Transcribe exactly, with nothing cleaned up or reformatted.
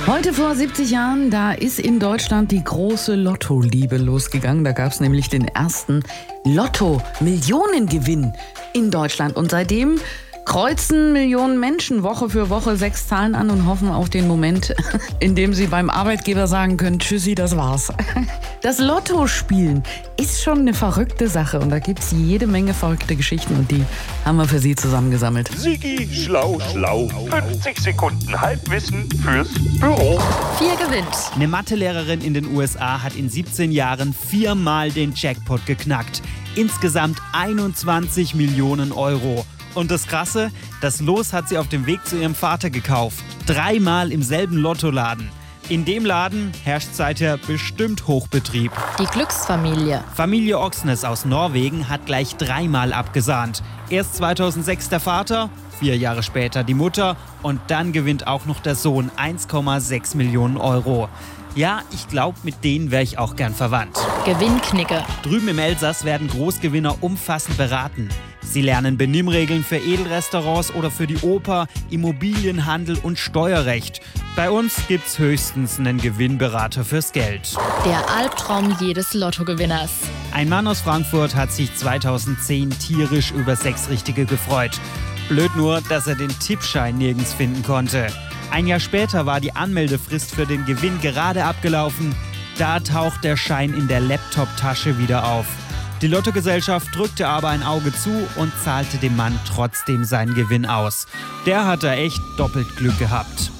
Heute vor siebzig Jahren, da ist in Deutschland die große Lotto-Liebe losgegangen. Da gab es nämlich den ersten Lotto-Millionengewinn in Deutschland. Und seitdem kreuzen Millionen Menschen Woche für Woche sechs Zahlen an und hoffen auf den Moment, in dem sie beim Arbeitgeber sagen können, tschüssi, das war's. Das Lottospielen ist schon eine verrückte Sache und da gibt's jede Menge verrückte Geschichten und die haben wir für Sie zusammengesammelt. Sigi, schlau, schlau. fünfzig Sekunden Halbwissen fürs Büro. Vier gewinnt. Eine Mathelehrerin in den U S A hat in siebzehn Jahren viermal den Jackpot geknackt. Insgesamt einundzwanzig Millionen Euro. Und das Krasse, das Los hat sie auf dem Weg zu ihrem Vater gekauft. Dreimal im selben Lottoladen. In dem Laden herrscht seither bestimmt Hochbetrieb. Die Glücksfamilie. Familie Oxnes aus Norwegen hat gleich dreimal abgesahnt. Erst zweitausendsechs der Vater, vier Jahre später die Mutter und dann gewinnt auch noch der Sohn eins Komma sechs Millionen Euro. Ja, ich glaube, mit denen wäre ich auch gern verwandt. Gewinnknicke. Drüben im Elsass werden Großgewinner umfassend beraten. Sie lernen Benimmregeln für Edelrestaurants oder für die Oper, Immobilienhandel und Steuerrecht. Bei uns gibt's höchstens einen Gewinnberater fürs Geld. Der Albtraum jedes Lottogewinners. Ein Mann aus Frankfurt hat sich zweitausendzehn tierisch über sechs Richtige gefreut. Blöd nur, dass er den Tippschein nirgends finden konnte. Ein Jahr später war die Anmeldefrist für den Gewinn gerade abgelaufen. Da taucht der Schein in der Laptop-Tasche wieder auf. Die Lottogesellschaft drückte aber ein Auge zu und zahlte dem Mann trotzdem seinen Gewinn aus. Der hat da echt doppelt Glück gehabt.